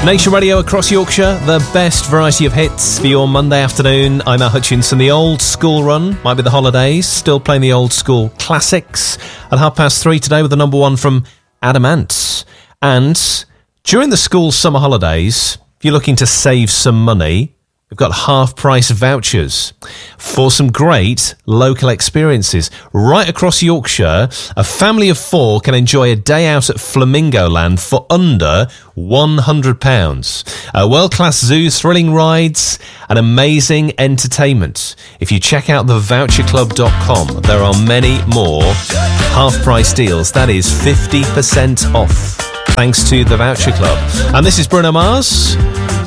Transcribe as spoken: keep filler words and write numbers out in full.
Nation Radio across Yorkshire, the best variety of hits for your Monday afternoon. I'm Matt Hutchinson. The old school run might be the holidays, still playing the old school classics at half past three today with the number one from Adam Ant. And during the school summer holidays, if you're looking to save some money, we've got half-price vouchers for some great local experiences. Right across Yorkshire, a family of four can enjoy a day out at Flamingo Land for under one hundred pounds. A world-class zoo, thrilling rides, and amazing entertainment. If you check out the voucher club dot com, there are many more half-price deals. That is fifty percent off, thanks to the Voucher Club. And this is Bruno Mars